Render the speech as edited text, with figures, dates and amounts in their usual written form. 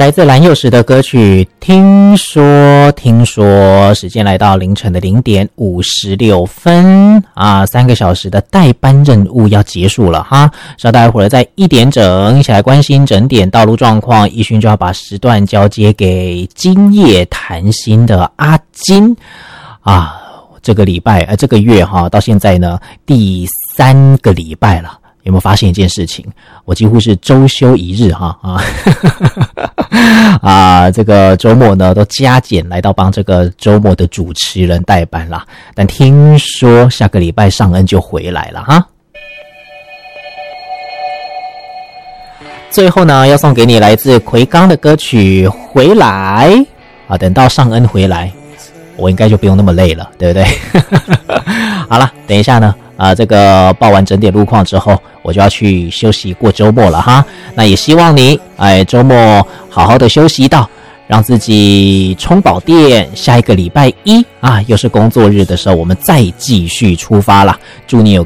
来自蓝又时的歌曲听说，时间来到凌晨的0点56分啊，3个小时的代班任务要结束了哈。稍待会儿在1点整一起来关心整点道路状况，一勋就要把时段交接给今夜谈心的阿金啊。这个礼拜这个月哈到现在呢第3个礼拜了。有没有发现一件事情？我几乎是周休1日哈这个周末呢都加减来到帮这个周末的主持人代班啦。但听说下个礼拜尚恩就回来了哈。最后呢要送给你来自奎刚的歌曲《回来》啊，等到尚恩回来，我应该就不用那么累了，对不对？好了，等一下呢这个报完整点路况之后，我就要去休息过周末了哈。那也希望你周末好好的休息到，让自己充饱电，下一个礼拜一又是工作日的时候，我们再继续出发啦。祝你有